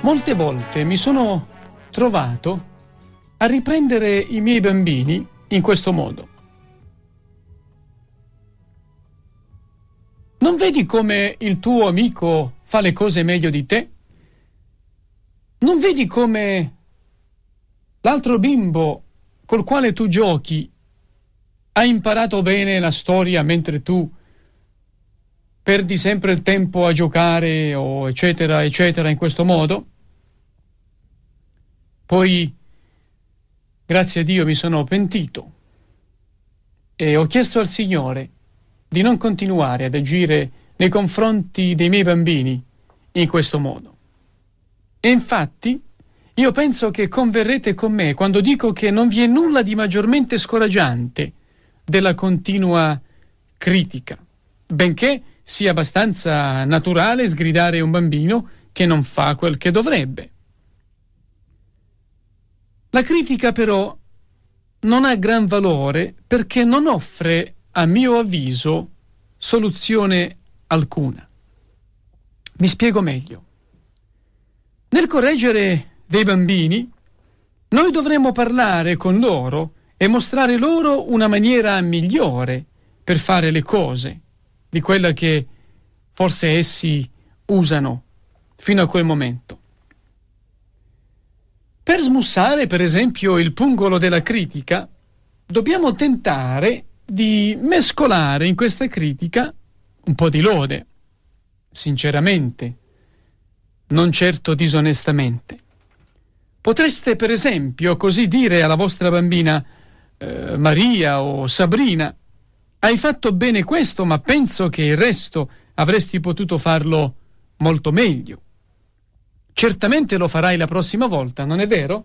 Molte volte mi sono trovato a riprendere i miei bambini in questo modo. Non vedi come il tuo amico fa le cose meglio di te? Non vedi come l'altro bimbo col quale tu giochi ha imparato bene la storia mentre tu perdi sempre il tempo a giocare o eccetera eccetera in questo modo? Poi, grazie a Dio, mi sono pentito e ho chiesto al Signore di non continuare ad agire nei confronti dei miei bambini in questo modo. E infatti io penso che converrete con me quando dico che non vi è nulla di maggiormente scoraggiante della continua critica, benché sia abbastanza naturale sgridare un bambino che non fa quel che dovrebbe. La critica però non ha gran valore perché non offre, a mio avviso, soluzione alcuna. Mi spiego meglio. Nel correggere dei bambini, noi dovremmo parlare con loro e mostrare loro una maniera migliore per fare le cose di quella che forse essi usano fino a quel momento. Per smussare, per esempio, il pungolo della critica, dobbiamo tentare di mescolare in questa critica un po' di lode, sinceramente, non certo disonestamente. Potreste, per esempio, così dire alla vostra bambina Maria o Sabrina: hai fatto bene questo, ma penso che il resto avresti potuto farlo molto meglio. Certamente lo farai la prossima volta, non è vero?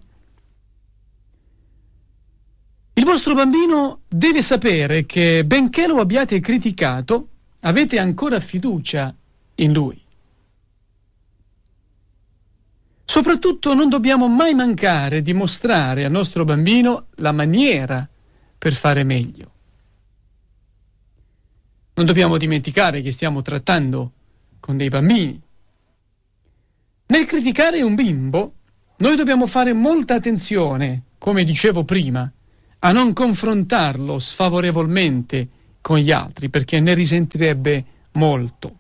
Il vostro bambino deve sapere che, benché lo abbiate criticato, avete ancora fiducia in lui. Soprattutto non dobbiamo mai mancare di mostrare al nostro bambino la maniera per fare meglio. Non dobbiamo dimenticare che stiamo trattando con dei bambini. Nel criticare un bimbo, noi dobbiamo fare molta attenzione, come dicevo prima, a non confrontarlo sfavorevolmente con gli altri, perché ne risentirebbe molto.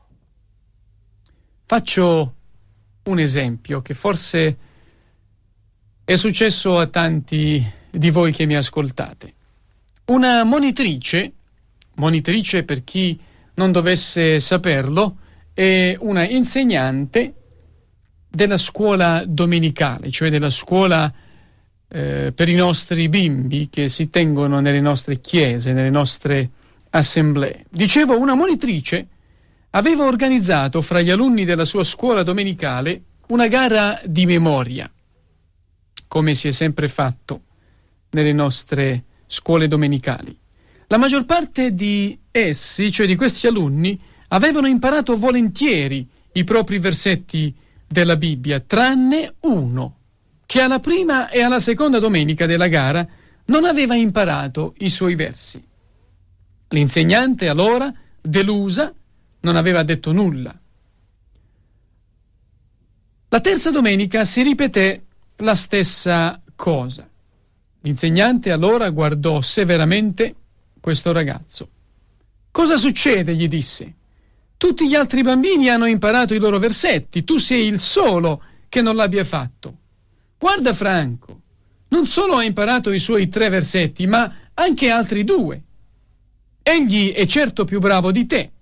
Faccio un esempio che forse è successo a tanti di voi che mi ascoltate. Una monitrice per chi non dovesse saperlo, è una insegnante della scuola domenicale, cioè della scuola per i nostri bimbi che si tengono nelle nostre chiese, nelle nostre assemblee. Dicevo, una monitrice aveva organizzato fra gli alunni della sua scuola domenicale una gara di memoria, come si è sempre fatto nelle nostre scuole domenicali. La maggior parte di essi, cioè di questi alunni, avevano imparato volentieri i propri versetti della Bibbia, tranne uno, che alla prima e alla seconda domenica della gara non aveva imparato i suoi versi. L'insegnante allora, delusa, non aveva detto nulla. La terza domenica si ripeté la stessa cosa. L'insegnante allora guardò severamente questo ragazzo. «Cosa succede?» gli disse. «Tutti gli altri bambini hanno imparato i loro versetti, tu sei il solo che non l'abbia fatto. Guarda Franco, non solo ha imparato i suoi 3 versetti, ma anche altri 2. Egli è certo più bravo di te».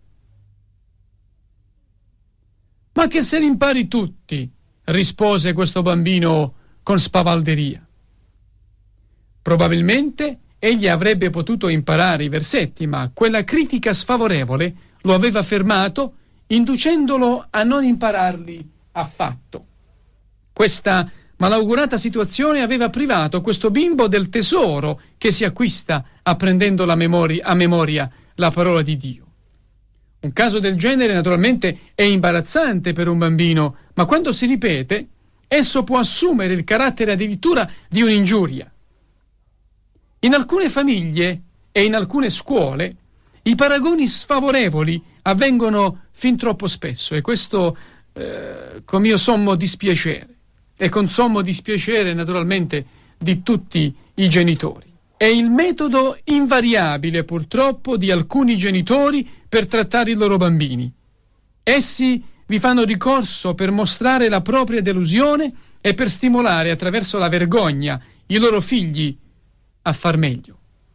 «Ma che se li impari tutti?» rispose questo bambino con spavalderia. Probabilmente egli avrebbe potuto imparare i versetti, ma quella critica sfavorevole lo aveva fermato, inducendolo a non impararli affatto. Questa malaugurata situazione aveva privato questo bimbo del tesoro che si acquista apprendendo a memoria la parola di Dio. Un caso del genere naturalmente è imbarazzante per un bambino, ma quando si ripete, esso può assumere il carattere addirittura di un'ingiuria. In alcune famiglie e in alcune scuole i paragoni sfavorevoli avvengono fin troppo spesso, e questo con mio sommo dispiacere, e con sommo dispiacere naturalmente di tutti i genitori. È il metodo invariabile, purtroppo, di alcuni genitori per trattare i loro bambini. Essi vi fanno ricorso per mostrare la propria delusione e per stimolare attraverso la vergogna i loro figli a far meglio.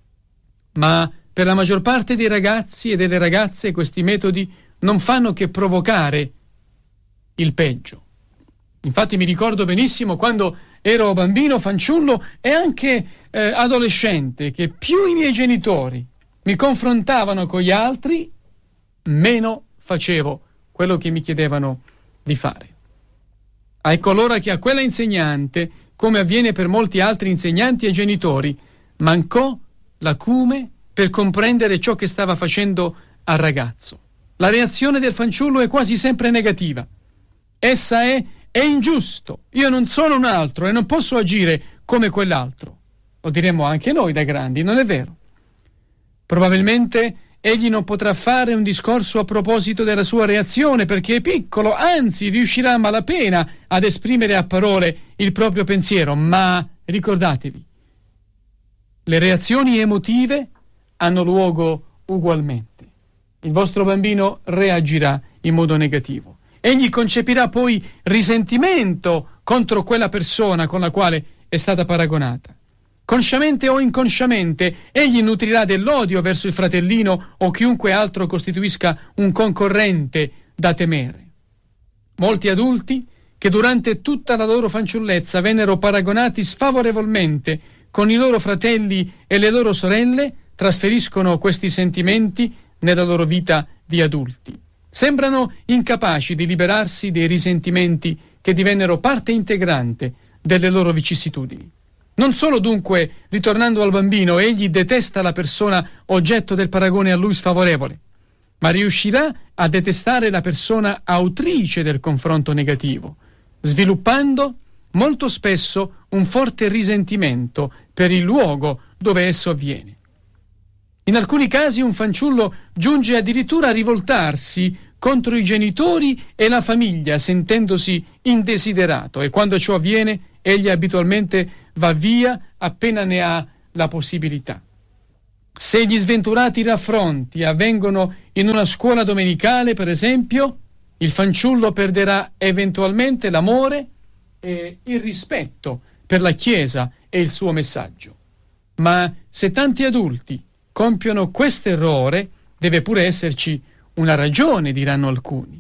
Ma per la maggior parte dei ragazzi e delle ragazze questi metodi non fanno che provocare il peggio. Infatti mi ricordo benissimo quando ero bambino, fanciullo e anche adolescente, che più i miei genitori mi confrontavano con gli altri, meno facevo quello che mi chiedevano di fare. Ecco allora che a quella insegnante, come avviene per molti altri insegnanti e genitori, mancò l'acume per comprendere ciò che stava facendo al ragazzo. La reazione del fanciullo è quasi sempre negativa. Essa è ingiusto, io non sono un altro e non posso agire come quell'altro. Lo diremmo anche noi da grandi, non è vero? Probabilmente egli non potrà fare un discorso a proposito della sua reazione perché è piccolo, anzi riuscirà a malapena ad esprimere a parole il proprio pensiero, ma ricordatevi, le reazioni emotive hanno luogo ugualmente. Il vostro bambino reagirà in modo negativo. Egli concepirà poi risentimento contro quella persona con la quale è stata paragonata. Consciamente o inconsciamente, egli nutrirà dell'odio verso il fratellino o chiunque altro costituisca un concorrente da temere. Molti adulti, che durante tutta la loro fanciullezza vennero paragonati sfavorevolmente con i loro fratelli e le loro sorelle, trasferiscono questi sentimenti nella loro vita di adulti. Sembrano incapaci di liberarsi dei risentimenti che divennero parte integrante delle loro vicissitudini. Non solo dunque, ritornando al bambino, egli detesta la persona oggetto del paragone a lui sfavorevole, ma riuscirà a detestare la persona autrice del confronto negativo, sviluppando molto spesso un forte risentimento per il luogo dove esso avviene. In alcuni casi un fanciullo giunge addirittura a rivoltarsi contro i genitori e la famiglia, sentendosi indesiderato, e quando ciò avviene egli abitualmente va via appena ne ha la possibilità. Se gli sventurati raffronti avvengono in una scuola domenicale, per esempio, il fanciullo perderà eventualmente l'amore e il rispetto per la Chiesa e il suo messaggio. Ma se tanti adulti compiono questo errore, deve pure esserci una ragione, diranno alcuni.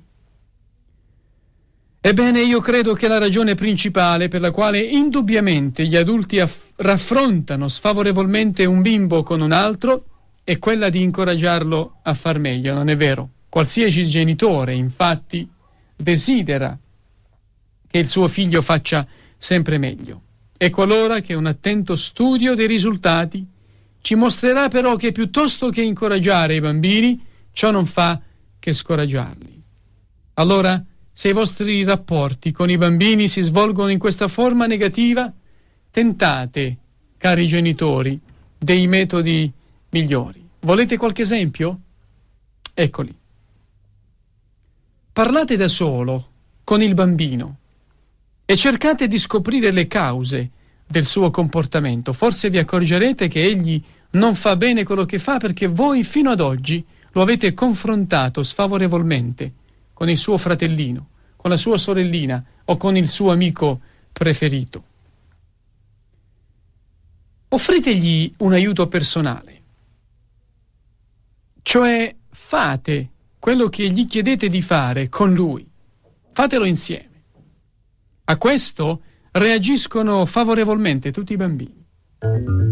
Ebbene, io credo che la ragione principale per la quale indubbiamente gli adulti raffrontano sfavorevolmente un bimbo con un altro è quella di incoraggiarlo a far meglio, non è vero? Qualsiasi genitore, infatti, desidera che il suo figlio faccia sempre meglio. Ecco allora che un attento studio dei risultati ci mostrerà però che piuttosto che incoraggiare i bambini, ciò non fa che scoraggiarli. Allora, se i vostri rapporti con i bambini si svolgono in questa forma negativa, tentate, cari genitori, dei metodi migliori. Volete qualche esempio? Eccoli. Parlate da solo con il bambino e cercate di scoprire le cause del suo comportamento. Forse vi accorgerete che egli non fa bene quello che fa perché voi fino ad oggi lo avete confrontato sfavorevolmente con il suo fratellino, con la sua sorellina o con il suo amico preferito. Offritegli un aiuto personale, cioè fate quello che gli chiedete di fare con lui, fatelo insieme. A questo reagiscono favorevolmente tutti i bambini.